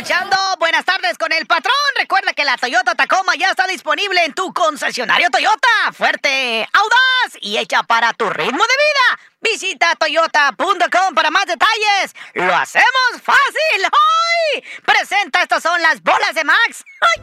escuchando Buenas tardes con el patrón. Recuerda que la Toyota Tacoma ya está disponible en tu concesionario Toyota. Fuerte, audaz y hecha para tu ritmo de vida. Visita toyota.com para más detalles. ¡Lo hacemos fácil! ¡Ay! Presenta, estas son las bolas de Max. ¡Ay!